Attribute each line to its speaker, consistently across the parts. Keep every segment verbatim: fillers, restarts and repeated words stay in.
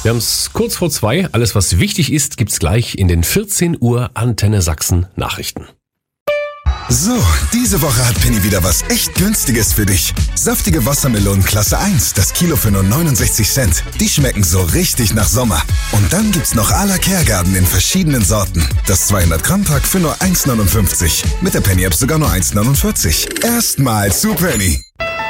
Speaker 1: Wir haben es kurz vor zwei. Alles, was wichtig ist, gibt's gleich in den vierzehn Uhr Antenne Sachsen Nachrichten.
Speaker 2: So, diese Woche hat Penny wieder was echt Günstiges für dich. Saftige Wassermelonen Klasse eins, das Kilo für nur neunundsechzig Cent. Die schmecken so richtig nach Sommer. Und dann gibt's noch à la Kergarten in verschiedenen Sorten. Das zweihundert Gramm Pack für nur eins neunundfünfzig. Mit der Penny-App sogar nur eins neunundvierzig. Erstmal zu Penny.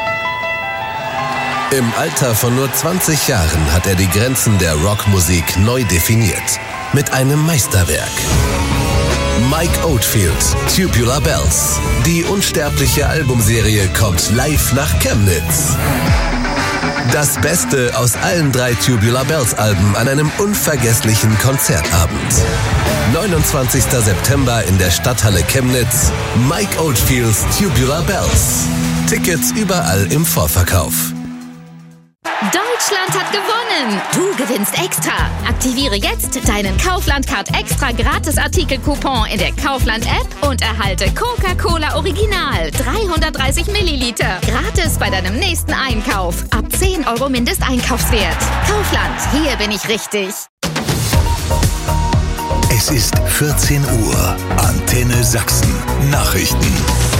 Speaker 3: Im Alter von nur zwanzig Jahren hat er die Grenzen der Rockmusik neu definiert. Mit einem Meisterwerk. Mike Oldfield, Tubular Bells. Die unsterbliche Albumserie kommt live nach Chemnitz. Das Beste aus allen drei Tubular Bells Alben an einem unvergesslichen Konzertabend. neunundzwanzigster September in der Stadthalle Chemnitz. Mike Oldfields Tubular Bells. Tickets überall im Vorverkauf.
Speaker 4: Deutschland hat gewonnen! Du gewinnst extra! Aktiviere jetzt deinen Kaufland-Card extra Gratis-Artikel-Coupon in der Kaufland-App und erhalte Coca-Cola Original dreihundertdreißig Milliliter. Gratis bei deinem nächsten Einkauf. Ab zehn Euro Mindesteinkaufswert. Kaufland, hier bin ich richtig.
Speaker 5: Es ist vierzehn Uhr. Antenne Sachsen. Nachrichten.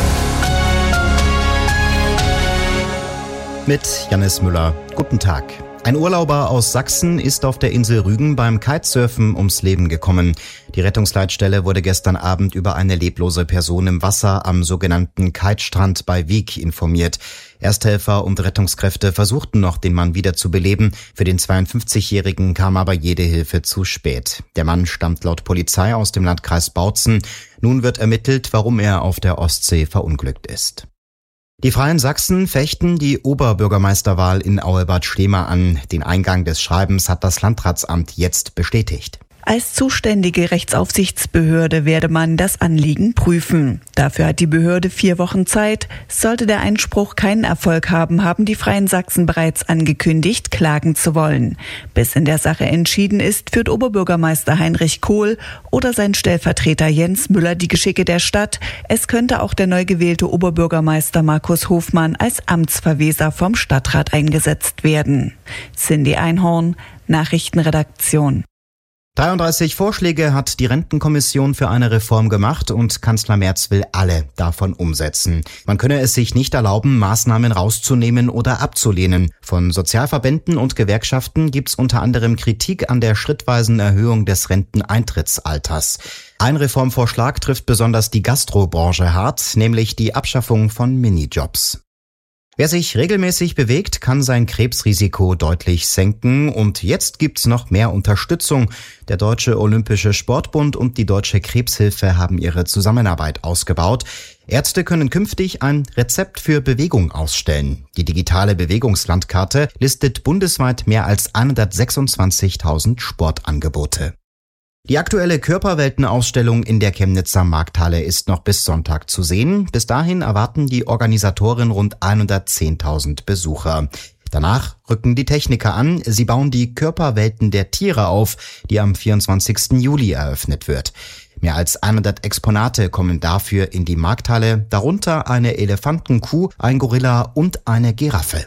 Speaker 6: Mit Jannis Müller. Guten Tag. Ein Urlauber aus Sachsen ist auf der Insel Rügen beim Kitesurfen ums Leben gekommen. Die Rettungsleitstelle wurde gestern Abend über eine leblose Person im Wasser am sogenannten Kitestrand bei Wiek informiert. Ersthelfer und Rettungskräfte versuchten noch, den Mann wieder zu beleben. Für den zweiundfünfzigjährigen kam aber jede Hilfe zu spät. Der Mann stammt laut Polizei aus dem Landkreis Bautzen. Nun wird ermittelt, warum er auf der Ostsee verunglückt ist. Die Freien Sachsen fechten die Oberbürgermeisterwahl in Auebad Stehmer an. Den Eingang des Schreibens hat das Landratsamt jetzt bestätigt.
Speaker 7: Als zuständige Rechtsaufsichtsbehörde werde man das Anliegen prüfen. Dafür hat die Behörde vier Wochen Zeit. Sollte der Einspruch keinen Erfolg haben, haben die Freien Sachsen bereits angekündigt, klagen zu wollen. Bis in der Sache entschieden ist, führt Oberbürgermeister Heinrich Kohl oder sein Stellvertreter Jens Müller die Geschicke der Stadt. Es könnte auch der neu gewählte Oberbürgermeister Markus Hofmann als Amtsverweser vom Stadtrat eingesetzt werden. Cindy Einhorn, Nachrichtenredaktion.
Speaker 6: dreiunddreißig Vorschläge hat die Rentenkommission für eine Reform gemacht und Kanzler Merz will alle davon umsetzen. Man könne es sich nicht erlauben, Maßnahmen rauszunehmen oder abzulehnen. Von Sozialverbänden und Gewerkschaften gibt's unter anderem Kritik an der schrittweisen Erhöhung des Renteneintrittsalters. Ein Reformvorschlag trifft besonders die Gastrobranche hart, nämlich die Abschaffung von Minijobs. Wer sich regelmäßig bewegt, kann sein Krebsrisiko deutlich senken und jetzt gibt's noch mehr Unterstützung. Der Deutsche Olympische Sportbund und die Deutsche Krebshilfe haben ihre Zusammenarbeit ausgebaut. Ärzte können künftig ein Rezept für Bewegung ausstellen. Die digitale Bewegungslandkarte listet bundesweit mehr als hundertsechsundzwanzigtausend Sportangebote. Die aktuelle Körperweltenausstellung in der Chemnitzer Markthalle ist noch bis Sonntag zu sehen. Bis dahin erwarten die Organisatoren rund hundertzehntausend Besucher. Danach rücken die Techniker an. Sie bauen die Körperwelten der Tiere auf, die am vierundzwanzigsten Juli eröffnet wird. Mehr als hundert Exponate kommen dafür in die Markthalle, darunter eine Elefantenkuh, ein Gorilla und eine Giraffe.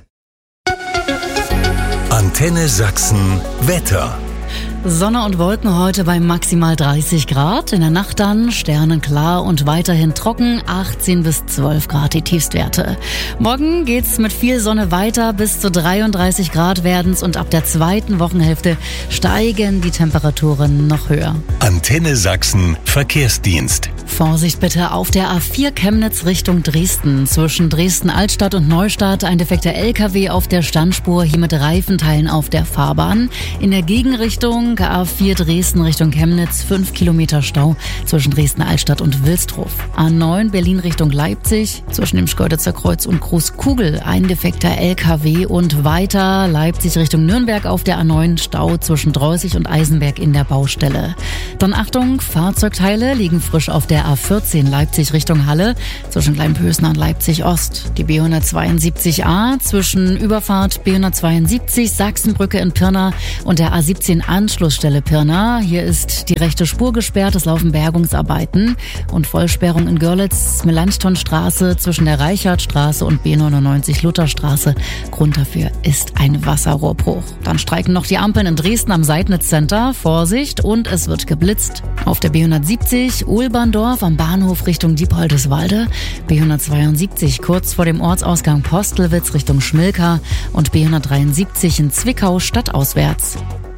Speaker 5: Antenne Sachsen Wetter.
Speaker 8: Sonne und Wolken heute bei maximal dreißig Grad. In der Nacht dann sternenklar und weiterhin trocken, achtzehn bis zwölf Grad die Tiefstwerte. Morgen geht's mit viel Sonne weiter, bis zu dreiunddreißig Grad werden's und ab der zweiten Wochenhälfte steigen die Temperaturen noch höher.
Speaker 5: Antenne Sachsen Verkehrsdienst.
Speaker 8: Vorsicht bitte auf der A vier Chemnitz Richtung Dresden. Zwischen Dresden-Altstadt und Neustadt ein defekter L K W auf der Standspur, hier mit Reifenteilen auf der Fahrbahn. In der Gegenrichtung A vier Dresden Richtung Chemnitz, fünf Kilometer Stau zwischen Dresden-Altstadt und Wilsdruf. A neun Berlin Richtung Leipzig, zwischen dem Schkeuditzer Kreuz und Großkugel ein defekter L K W und weiter Leipzig Richtung Nürnberg auf der A neun Stau zwischen Dreußig und Eisenberg in der Baustelle. Dann Achtung, Fahrzeugteile liegen frisch auf der A vierzehn Leipzig Richtung Halle, zwischen Kleinpösner und Leipzig Ost. Die B hundertzweiundsiebzig A zwischen Überfahrt B hundertzweiundsiebzig Sachsenbrücke in Pirna und der A siebzehn Anschluss Anschlussstelle Pirna. Hier ist die rechte Spur gesperrt, es laufen Bergungsarbeiten und Vollsperrung in Görlitz, Melanchthonstraße zwischen der Reichardtstraße und B neunundneunzig Lutherstraße. Grund dafür ist ein Wasserrohrbruch. Dann streiken noch die Ampeln in Dresden am Seidnitz Center. Vorsicht, und es wird geblitzt. Auf der B hundertsiebzig Ulberndorf am Bahnhof Richtung Diepoldeswalde, B hundertzweiundsiebzig kurz vor dem Ortsausgang Postelwitz Richtung Schmilka und B hundertdreiundsiebzig in Zwickau stadtauswärts.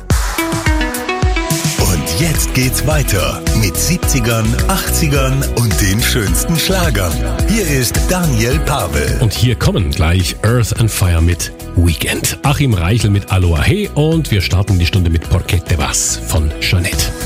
Speaker 5: Und jetzt geht's weiter mit siebzigern, achtzigern und den schönsten Schlagern. Hier ist Daniel Pavel.
Speaker 1: Und hier kommen gleich Earth and Fire mit Weekend. Achim Reichel mit Aloha Hey und wir starten die Stunde mit Porque te vas von Jeanette.